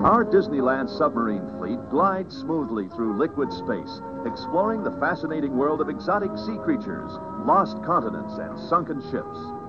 Our Disneyland submarine fleet glides smoothly through liquid space, exploring the fascinating world of exotic sea creatures, lost continents, and sunken ships.